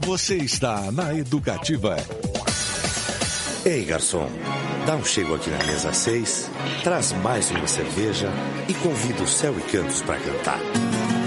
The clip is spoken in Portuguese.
Você está na Educativa. Ei, garçom, dá um chego aqui na mesa 6, traz mais uma cerveja e convida o Céu e Cantos para cantar.